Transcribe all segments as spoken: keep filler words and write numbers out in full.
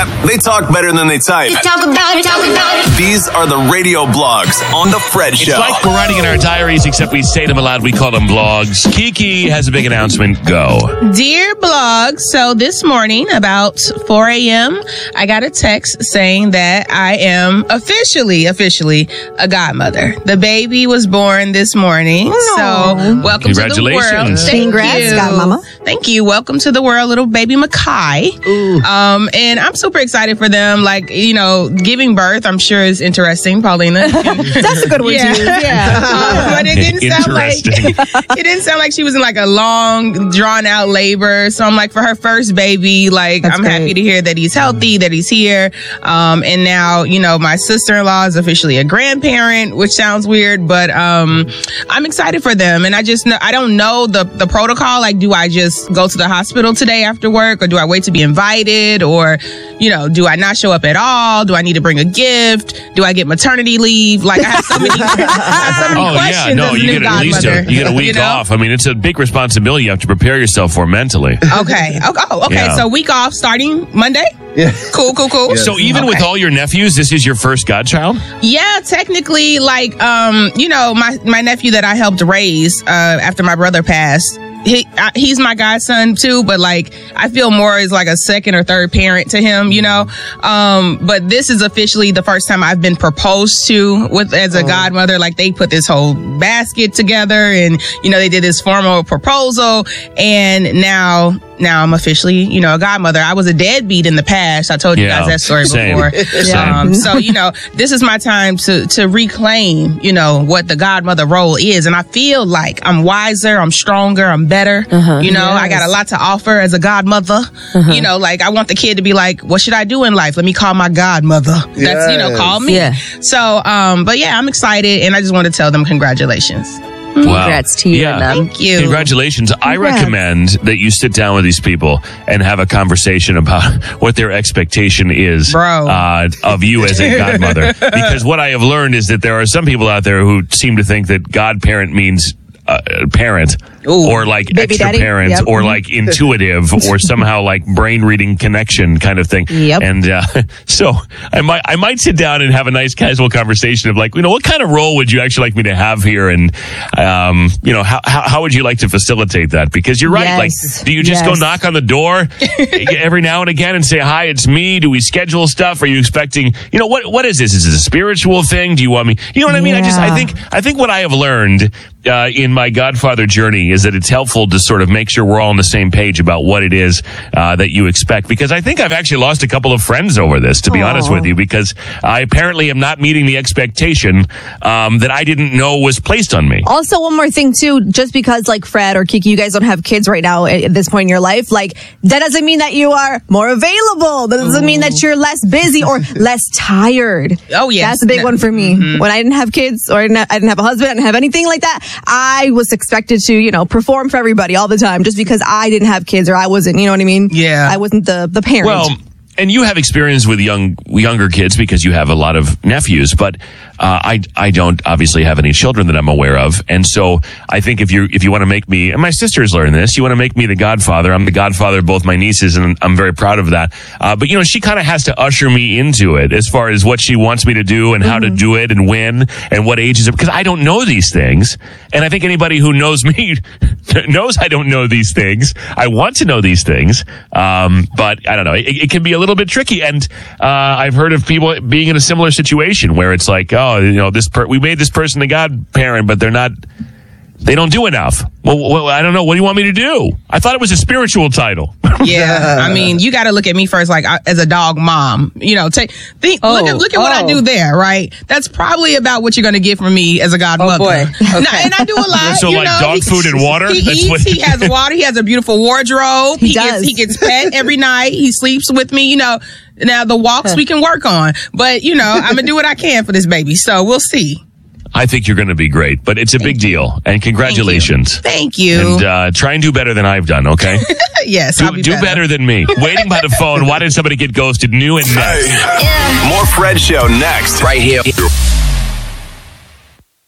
Yeah, they talk better than they type. Talk about it, talk about it. These are the radio blogs on The Fred Show. It's like we're writing in our diaries, except we say them aloud. We call them blogs. Kiki has a big announcement. Go. Dear blog, so this morning about four a.m., I got a text saying that I am officially, officially a godmother. The baby was born this morning. So welcome to the world. Congratulations. Thank Congrats, you. godmama. Thank you. Welcome to the world, little baby Makai. Um, and I'm super excited for them. Like, you know, giving birth, I'm sure is interesting, Paulina. That's a good one Yeah. to use. Yeah. Um, but it didn't sound like Interesting. it didn't sound like she was in like a long, drawn out labor. So I'm like, for her first baby, like That's I'm great. happy to hear that he's healthy, that he's here. Um, and now, you know, my sister-in-law is officially a grandparent, which sounds weird, but um, I'm excited for them. And I just know I don't know the the protocol. Like, do I just go to the hospital today after work, or do I wait to be invited, or you know, do I not show up at all? Do I need to bring a gift? Do I get maternity leave? Like, I have so many, I have so many Oh, yeah. questions No, as a you new get at least a, godmother, you get a week you know? off. I mean, it's a big responsibility you have to prepare yourself for mentally. Okay. Oh, oh, okay. Yeah. So week off starting Monday? Yeah. Cool, cool, cool. So even with all your nephews, this is your first godchild? Yeah, technically, like, um, you know, my, my nephew that I helped raise uh, after my brother passed, he I, he's my godson too, but like I feel more as like a second or third parent to him, you know. Um, but this is officially the first time I've been proposed to with as a godmother. Like, they put this whole basket together, and you know, they did this formal proposal, and now now I'm officially, you know, a godmother. I was a deadbeat in the past. I told you Yeah, guys that story same. before. Same. Um, so you know, this is my time to to reclaim, you know, what the godmother role is, and I feel like I'm wiser, I'm stronger, I'm better. Uh-huh. You know, I got a lot to offer as a godmother. Uh-huh. You know, like I want the kid to be like, what should I do in life? Let me call my godmother. That's, you know, Yes. call me. Yeah. So, um, but yeah, I'm excited, and I just want to tell them congratulations. Wow. Congrats to you Yeah. and them. Thank you. Congratulations. I Congrats. recommend that you sit down with these people and have a conversation about what their expectation is Bro. Uh, of you as a godmother. Because what I have learned is that there are some people out there who seem to think that godparent means uh, parent. Ooh. Or like Baby extra daddy? parent, Yep. or like intuitive, or somehow like brain reading connection kind of thing. Yep. And uh, so I might I might sit down and have a nice casual conversation of like, you know, what kind of role would you actually like me to have here, and um, you know, how, how how would you like to facilitate that? Because you're right. Yes. Like, do you just go Yes. knock on the door every now and again and say, "Hi, it's me"? Do we schedule stuff? Are you expecting? You know, what what is this? Is it a spiritual thing? Do you want me? You know what I mean? I just I Yeah. think I think what I have learned uh, in my Godfather journey is that it's helpful to sort of make sure we're all on the same page about what it is uh, that you expect. Because I think I've actually lost a couple of friends over this, to be Aw. honest with you, because I apparently am not meeting the expectation um, that I didn't know was placed on me. Also, one more thing too, just because like Fred or Kiki, you guys don't have kids right now at, at this point in your life, like that doesn't mean that you are more available. That doesn't mean that you're less busy or less tired. Oh, yeah. That's a big No. one for me. Mm-hmm. When I didn't have kids or I didn't have, I didn't have a husband, I didn't have anything like that, I was expected to, you know, perform for everybody all the time just because I didn't have kids or I wasn't, you know what I mean? Yeah. I wasn't the, the parent. Well, and you have experience with young younger kids because you have a lot of nephews, but uh, I I don't obviously have any children that I'm aware of, and so I think if you if you want to make me, and my sisters learn this, you want to make me the godfather. I'm the godfather of both my nieces, and I'm very proud of that. Uh, but you know, she kind of has to usher me into it as far as what she wants me to do and how to do it and when and what age is it, because I don't know these things, and I think anybody who knows me knows I don't know these things. I want to know these things, um, but I don't know. It, it can be a little bit tricky, and uh, I've heard of people being in a similar situation where it's like, oh, you know, this per- we made this person a godparent, but they're not. They don't do enough. Well, well, I don't know. What do you want me to do? I thought it was a spiritual title. Yeah, I mean, you got to look at me first, like I, as a dog mom. You know, take think, Oh, look at look at what I oh. do there, right? That's probably about what you're going to get from me as a godmother. Oh, boy. Now, and I do a lot. So you like know, dog he- food and water? He That's eats. what- He has water. He has a beautiful wardrobe. He gets does. he gets pet every night. He sleeps with me. You know, now the walks we can work on, but you know, I'm gonna do what I can for this baby. So we'll see. I think you're going to be great, but it's a big deal, and congratulations. Thank you. And uh, try and do better than I've done, okay? yes, I'll Do, be do better than me. Waiting by the phone. Why did somebody get ghosted? New and next. More Fred Show next. Right here.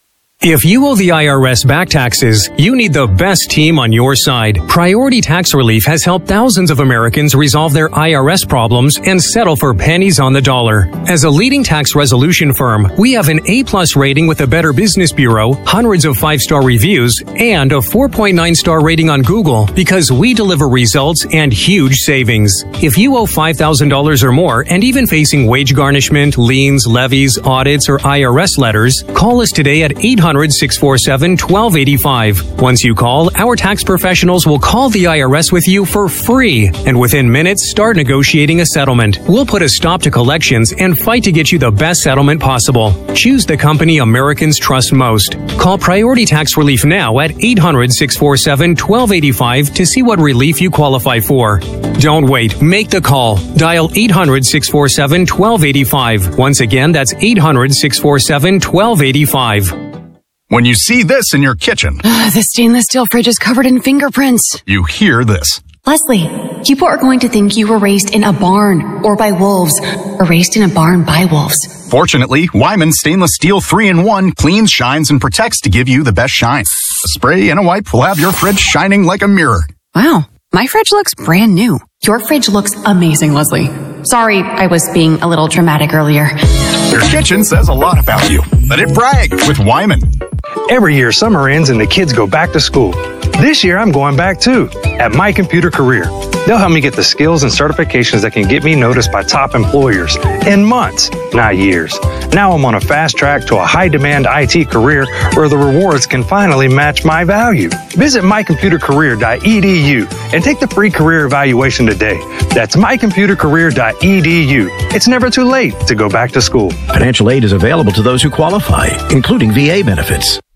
If you owe the I R S back taxes, you need the best team on your side. Priority Tax Relief has helped thousands of Americans resolve their I R S problems and settle for pennies on the dollar. As a leading tax resolution firm, we have an A-plus rating with the Better Business Bureau, hundreds of five-star reviews, and a four point nine star rating on Google because we deliver results and huge savings. If you owe five thousand dollars or more and even facing wage garnishment, liens, levies, audits, or I R S letters, call us today at eight hundred, six four seven, one two eight five. Once you call, our tax professionals will call the I R S with you for free, and within minutes, start negotiating a settlement. We'll put a stop to collections and fight to get you the best settlement possible. Choose the company Americans trust most. Call Priority Tax Relief now at eight hundred, six four seven, one two eight five to see what relief you qualify for. Don't wait. Make the call. Dial eight hundred, six four seven, one two eight five. Once again, that's eight hundred, six four seven, one two eight five. When you see this in your kitchen, Uh, the stainless steel fridge is covered in fingerprints. you hear this. Leslie, people are going to think you were raised in a barn or by wolves or raised in a barn by wolves. Fortunately, Wyman Stainless Steel three in one cleans, shines, and protects to give you the best shine. A spray and a wipe will have your fridge shining like a mirror. Wow, my fridge looks brand new. Your fridge looks amazing, Leslie. Sorry, I was being a little dramatic earlier. Your kitchen says a lot about you. Let it brag with Wyman. Every year, summer ends and the kids go back to school. This year, I'm going back too, at My Computer Career. They'll help me get the skills and certifications that can get me noticed by top employers in months, not years. Now I'm on a fast track to a high-demand I T career where the rewards can finally match my value. Visit my computer career dot e d u and take the free career evaluation today. That's my computer career dot e d u. It's never too late to go back to school. Financial aid is available to those who qualify, including V A benefits.